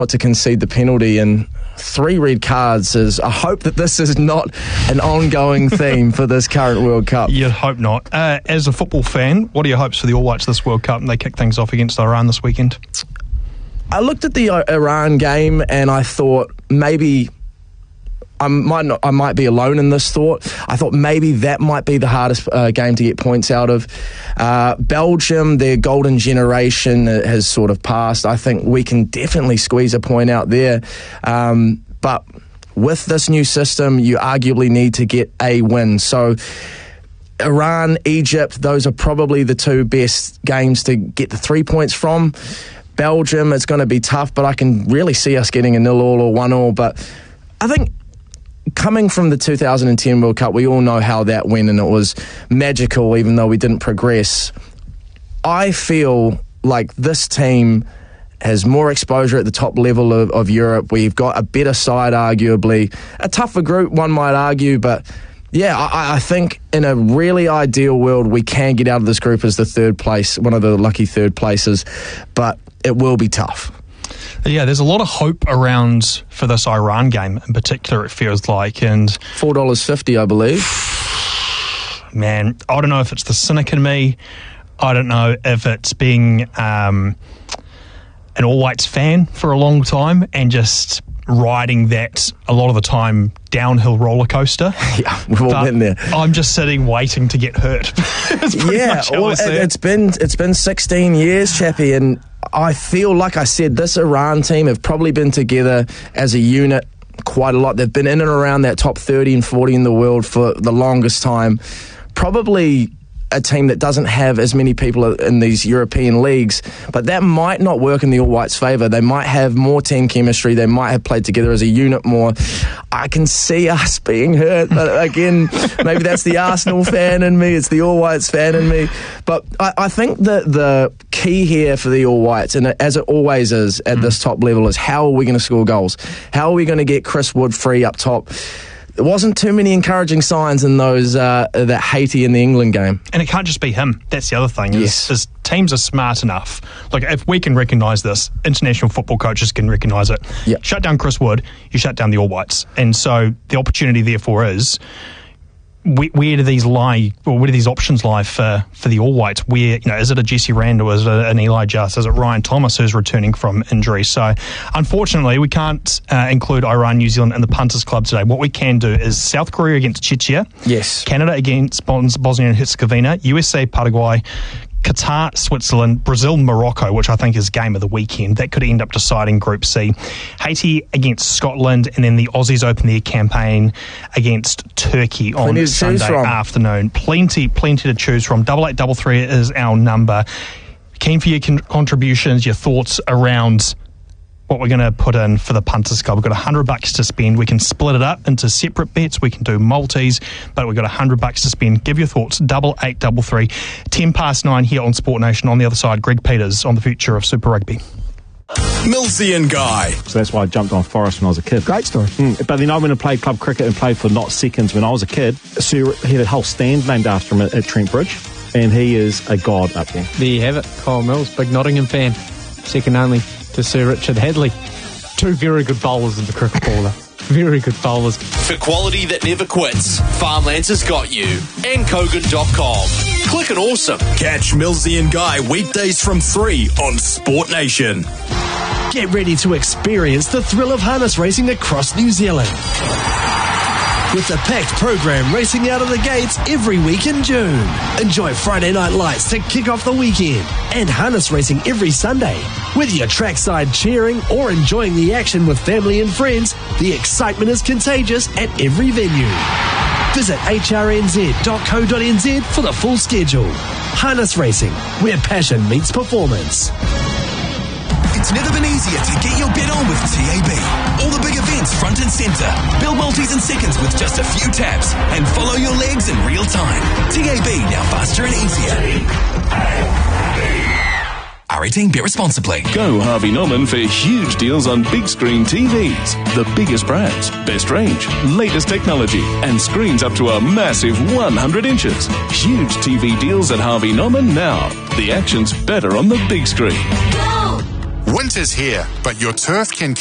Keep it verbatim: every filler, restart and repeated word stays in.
to concede the penalty, and three red cards is, I hope that this is not an ongoing theme for this current World Cup. You'd hope not. Uh, as a football fan, what are your hopes for the All Whites this World Cup, and they kick things off against Iran this weekend? I looked at the Iran game and I thought maybe I might not, I might be alone in this thought. I thought maybe that might be the hardest uh, game to get points out of. Uh, Belgium, their golden generation has sort of passed. I think we can definitely squeeze a point out there. Um, but with this new system, you arguably need to get a win. So Iran, Egypt, those are probably the two best games to get the three points from. Belgium, it's going to be tough, but I can really see us getting a nil-all or one-all. But I think coming from the two thousand ten World Cup, we all know how that went, and it was magical, even though we didn't progress. I feel like this team has more exposure at the top level of, of Europe. We've got a better side, arguably. A tougher group, one might argue, but yeah, I, I think in a really ideal world, we can get out of this group as the third place, one of the lucky third places, but it will be tough. Yeah, there's a lot of hope around for this Iran game in particular, it feels like. And four dollars fifty, I believe. Man, I don't know if it's the cynic in me. I don't know if it's being um, an All Whites fan for a long time and just riding that a lot of the time downhill roller coaster. Yeah, we've all but been there. I'm just sitting waiting to get hurt. Yeah, well, it, it's been it's been sixteen years, Chappie, and I feel like I said this Iran team have probably been together as a unit quite a lot. They've been in and around that top thirty and forty in the world for the longest time. Probably a team that doesn't have as many people in these European leagues, but that might not work in the All Whites' favour. They might have more team chemistry. They might have played together as a unit more. I can see us being hurt, but again, maybe that's the Arsenal fan in me. It's the All Whites fan in me. But I, I think that the key here for the All Whites, and as it always is at mm. this top level, is how are we going to score goals? How are we going to get Chris Wood free up top? There wasn't too many encouraging signs in those uh, that Haiti in the England game. And it can't just be him. That's the other thing. Is, yes. is teams are smart enough. Like, if we can recognise this, international football coaches can recognise it. Yep. Shut down Chris Wood, you shut down the All Whites. And so the opportunity, therefore, is where, where do these lie, or where do these options lie for, for the All Whites? Where, you know, is it a Jesse Randall? Is it an Eli Just? Is it Ryan Thomas who's returning from injury? So, unfortunately, we can't uh, include Iran, New Zealand in the Punters Club today. What we can do is South Korea against Czechia. Yes. Canada against Bosnia and Herzegovina. U S A, Paraguay. Qatar, Switzerland, Brazil, Morocco, which I think is game of the weekend. That could end up deciding Group C. Haiti against Scotland, and then the Aussies open their campaign against Turkey on plenty Sunday afternoon. Plenty, plenty to choose from. Double eight, double three is our number. Keen for your con- contributions, your thoughts around what we're going to put in for the Punters Club. We've got one hundred bucks to spend. We can split it up into separate bets. We can do multis, but we've got one hundred bucks to spend. Give your thoughts. Double eight, double three. ten past nine here on Sport Nation. On the other side, Greg Peters on the future of Super Rugby. Millsy and Guy. So that's why I jumped on Forest when I was a kid. Great story. Mm. But then I went and played club cricket and played for not seconds when I was a kid. So he had a whole stand named after him at, at Trent Bridge, and he is a god up there. There you have it. Kyle Mills, big Nottingham fan. Second only to Sir Richard Hadley. Two very good bowlers in the cricket baller. Very good bowlers. For quality that never quits, Farmlands has got you. and kogan dot com. Click and awesome. Catch Millsy and Guy weekdays from three on Sport Nation. Get ready to experience the thrill of harness racing across New Zealand. With a packed program racing out of the gates every week in June. Enjoy Friday night lights to kick off the weekend and harness racing every Sunday. Whether you're trackside cheering or enjoying the action with family and friends, the excitement is contagious at every venue. Visit h r n z dot co dot n z for the full schedule. Harness racing, where passion meets performance. It's never been easier to get your bet on with T A B. All the big events front and centre. Build multis in seconds with just a few taps and follow your legs in real time. T A B, now faster and easier. R eighteen, bet responsibly. Go Harvey Norman for huge deals on big screen T Vs. The biggest brands, best range, latest technology, and screens up to a massive one hundred inches. Huge T V deals at Harvey Norman now. The action's better on the big screen. Winter's here, but your turf can